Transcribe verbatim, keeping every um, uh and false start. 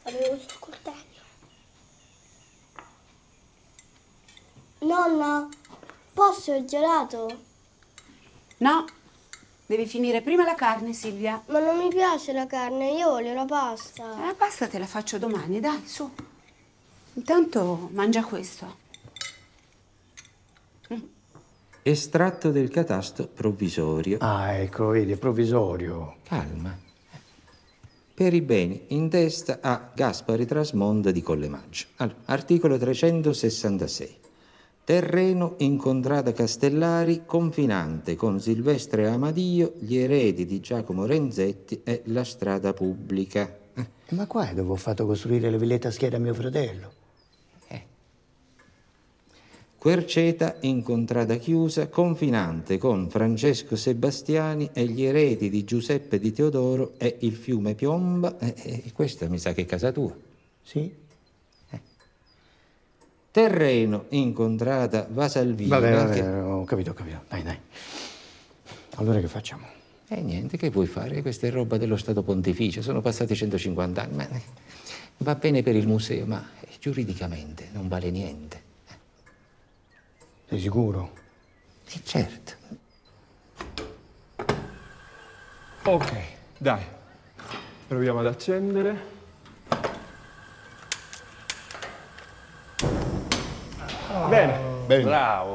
Avevo sul coltello. Nonna, posso il gelato? No, devi finire prima la carne, Silvia. Ma non mi piace la carne, io voglio la pasta. La pasta te la faccio domani, dai, su. Intanto mangia questo. Estratto del catasto provvisorio. Ah, ecco, vedi, è provvisorio. Calma. Per i beni in testa a Gaspari Trasmonda di Collemaggio. Allora, articolo trecentosessantasei. Terreno in contrada Castellari, confinante con Silvestre Amadio, gli eredi di Giacomo Renzetti e la strada pubblica. Ma qua è dove ho fatto costruire le villette a schiera a mio fratello. Querceta in contrada chiusa, confinante con Francesco Sebastiani e gli eredi di Giuseppe di Teodoro e il fiume Piomba. E, e questa mi sa che è casa tua. Sì? Eh. Terreno in contrada Vasalvina. Vabbè, vabbè, che... ho capito, ho capito. Dai, dai. Allora che facciamo? E niente, che puoi fare? Questa è roba dello Stato Pontificio, sono passati centocinquanta anni, ma va bene per il museo, ma giuridicamente non vale niente. Sei sicuro? Sì, certo. Ok, dai. Proviamo ad accendere. Bene. Bene. Bravo.